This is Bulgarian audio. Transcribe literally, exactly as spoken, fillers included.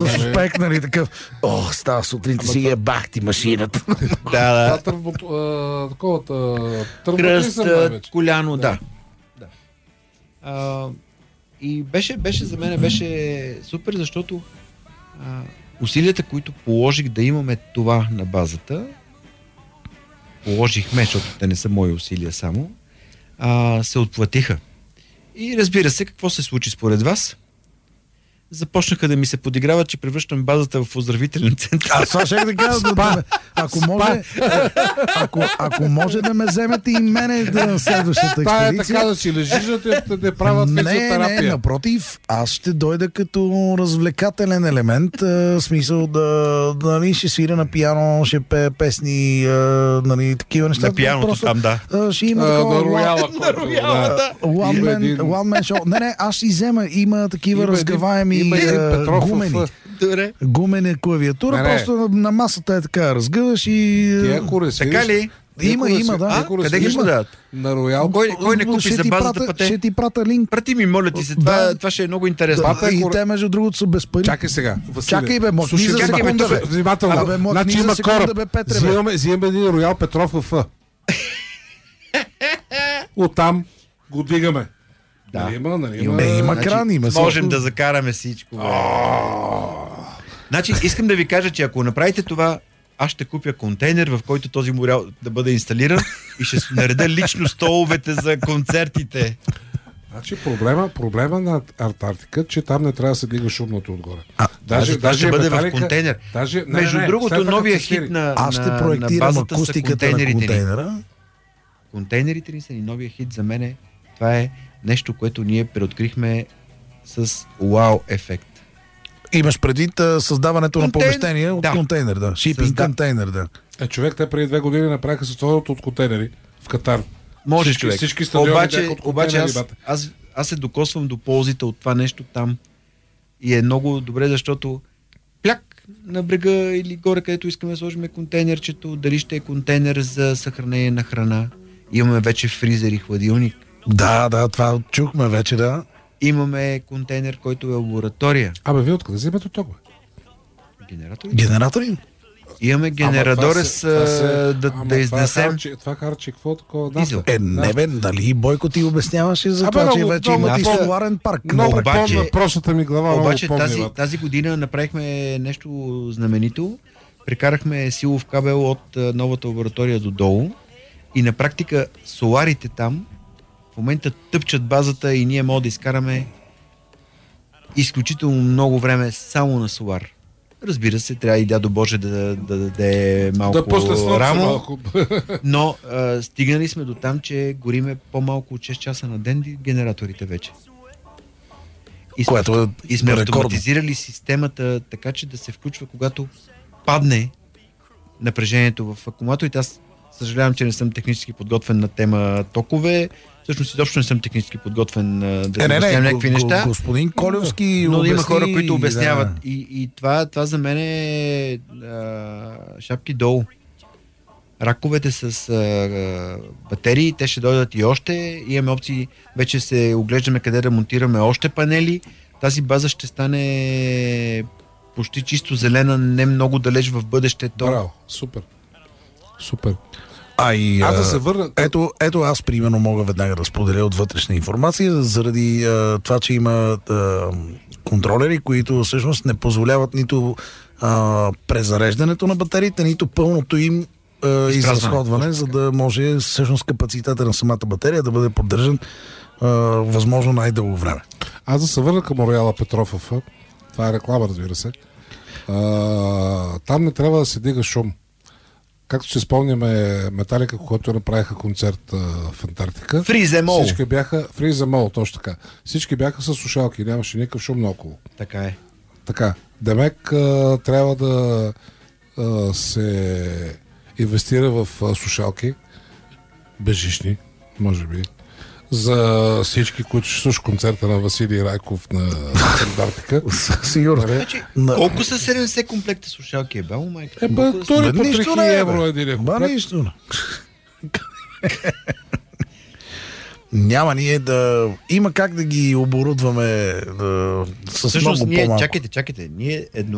ретроспект, нали, такъв. О, става сутринта си я бах ти машината. Да, да. Такова, Кръст, коляно, да. да. А, и беше, беше за мен беше супер, защото а, усилията, които положих да имаме това на базата, положихме, защото те не са мои усилия само, а, се отплатиха. И разбира се, какво се случи според вас? Започнаха да ми се подиграват, че превръщам базата в оздравителен център. Аз това ще да кажа, да, ако може, ако, ако може да ме вземете и мене да следващата Това е експедиция. така да си лежиш, да те да правят Не, физиотерапия. не, напротив, аз ще дойда като развлекателен елемент, а, смисъл да, да нали, ще свиря на пиано, ще пее песни, а, нали, такива неща. На пианото Просто, там, да. а, ще има А, такова на рояла. На рояла, да. One Има man, един- one man show. Не, не, аз ще взема, има такива Има един- разгъваеми има един а, Петров в- гумени. Добре. Гумена клавиатура, Не, не. просто на, на масата е така, разгъваш и... Ти а, ако не Така свириш- ли? ти Има, ако не има, сви- да. ти А, ако не къде ги свириш ще дадат? На Роял. Кой, кой не купи ще за ти базата пратя- пъте? Ще ти прата линк. Прати ми, моля ти се, Да. това, това ще е много интересно. Да, Пата е и коре- те, между другото, са без пари. Чакай сега. Василе. Чакай, бе, махни Слушай, за чакай, бе, секунда, тук, бе. внимателно. Абе, махни Значи за има секунда, кораб. бе, Петре, бе. Взимаме, взимаме един Роял Петров в Ф. Оттам го дигаме. Да. Нали има, нали има. Е, има кран, има си. Можем да закараме всичко. Бе. Значи, искам да ви кажа, че ако направите това, аз ще купя контейнер, в който този морял да бъде инсталиран и ще нареда лично столовете за концертите. Значи проблема, проблема на Антарктика, че там не трябва да се дига шумното отгоре. А, Даже, даже ще бъде в Металика- контейнер. Даже, не, Между не, не, другото, след това новия като се свири. хит на, Аз ще на, на проектирам базата са акустиката на контейнерите ни. контейнера. Контейнерите ни са ни новия хит за мене. Това е нещо, което ние преоткрихме с вау ефект. Имаш предвид а, създаването на Контейн- помещение от да. контейнер, да. Шипинг Създа- контейнер, да. Е, човек, те преди две години направиха състоянието от контейнери в Катар. Може, Всички- човек. всички стадиони бяха обаче, от обаче контейнери, аз, бата. аз, аз се докосвам до ползите от това нещо там. И е много добре, защото пляк на брега или горе, където искаме да сложим контейнерчето, дали ще е контейнер за съхранение на храна. Имаме вече фризер и хладилник. Да, да, това чухме вече, да. Имаме контейнер, който е лаборатория. Абе, вие откъде вземете ток, бе? Генератори. Генератори? Имаме генерадорес Ама това се- това се- да, ама да това изнесем. харчи- Това харчи какво такова? Дизел. нафта? Е, не бе, дали Бойко ти обясняваше за Абе, това, че много- вече много имат и нафта. соларен парк. Много Обаче- помня просната ми глава. Обаче много помня, тази, бат. тази година направихме нещо знаменито. Прекарахме силов кабел от а, новата лаборатория до долу и на практика соларите там в момента тъпчат базата и ние можем да изкараме изключително много време само на солар. Разбира се, трябва и дядо Боже да, да, да даде малко Да пусне слънце рамо, малко. но а, стигнали сме до там, че гориме по-малко от шест часа на ден генераторите вече. И сме, Което е и сме рекордно. автоматизирали системата така, че да се включва, когато падне напрежението в акумулаторите. Аз съжалявам, че не съм технически подготвен на тема токове. Всъщност изобщо не съм технически подготвен а, да Е, не, обяснявам не, някакви го- неща. го- господин Колевски Но обясни, има хора, които обясняват. Да. И, и това, това за мен е а, шапки долу. Раковете с а, а, батерии, те ще дойдат и още. Имаме опции, вече се оглеждаме къде да монтираме още панели. Тази база ще стане почти чисто зелена, не много далеч в бъдещето. Браво, супер. Супер. А и, Аз да а, се върна... Ето, ето аз примерно мога веднага да споделя от вътрешна информация, заради а, това, че има а, контролери, които всъщност не позволяват нито а, презареждането на батериите, нито пълното им а, изразходване, за да може всъщност капацитета на самата батерия да бъде поддържан а, възможно най-дълго време. Аз да се върна към Рояла Петров. Това е реклама, разбира се. А, там не трябва да се дига шум. Както си спомняме Металика, когато направиха концерт а, в Антарктика. Фриземол. Всички бяха... Фриземол, точно така. Всички бяха с слушалки, нямаше никакъв шум наоколо. Така е. Така. Демек а, трябва да а, се инвестира в а, слушалки. Безжични, може би. За всички, които ще слушат концерта на Василий Райков на Антарктика. Сигурно. Значи, На- колко са седемдесет комплекта слушалки? Е, бе, майка. Е, бе, Колко да са? той Бе, по нищо три не е, евро бе. един Ба, комплект. нищо. Няма ние да... Има как да ги оборудваме да... с Всъщност, много ние, по-малко. чакайте, чакайте, ние едно